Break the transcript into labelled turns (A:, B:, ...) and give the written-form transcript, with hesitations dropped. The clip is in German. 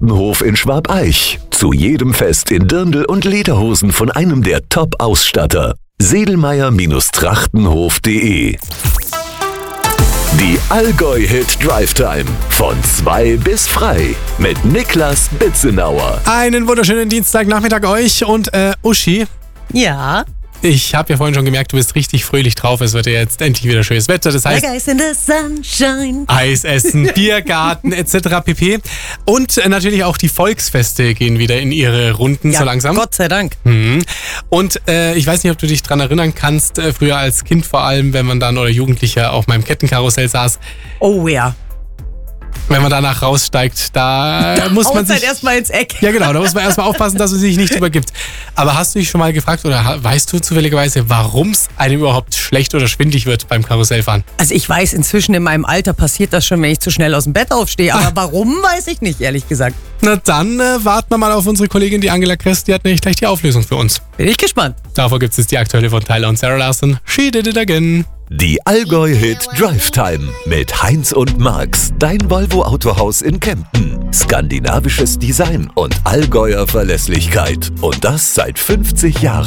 A: Trachtenhof in Schwabeich. Zu jedem Fest in Dirndl und Lederhosen von einem der Top-Ausstatter. Sedlmeier-Trachtenhof.de. Die Allgäu-Hit Drive Time. Von 2 bis frei. Mit Niklas Bitzenauer.
B: Einen wunderschönen Dienstagnachmittag euch und Uschi.
C: Ja.
B: Ich habe ja vorhin schon gemerkt, du bist richtig fröhlich drauf. Es wird ja jetzt endlich wieder schönes Wetter. Das heißt,
C: Like ice in the sunshine.
B: Eis essen, Biergarten etc. pp. Und natürlich auch die Volksfeste gehen wieder in ihre Runden so langsam.
C: Gott sei Dank.
B: Und ich weiß nicht, ob du dich dran erinnern kannst, früher als Kind vor allem, wenn man dann oder Jugendlicher auf meinem Kettenkarussell saß.
C: Oh ja.
B: Wenn man danach raussteigt, da muss man sich
C: erstmal ins Eck.
B: Ja genau, da muss man erstmal aufpassen, dass man sich nicht übergibt. Aber hast du dich schon mal gefragt oder weißt du zufälligerweise, warum es einem überhaupt schlecht oder schwindlig wird beim Karussellfahren?
C: Also ich weiß, inzwischen in meinem Alter passiert das schon, wenn ich zu schnell aus dem Bett aufstehe. Aber warum, weiß ich nicht, ehrlich gesagt.
B: Na dann warten wir mal auf unsere Kollegin, die Angela Kress, die hat nämlich gleich die Auflösung für uns.
C: Bin ich gespannt.
B: Davor gibt es jetzt die aktuelle von Tyler und Sarah Larson. She did it again.
A: Die Allgäu-Hit Drive Time mit Heinz und Max, dein Volvo Autohaus in Kempten. Skandinavisches Design und Allgäuer Verlässlichkeit. Und das seit 50 Jahren.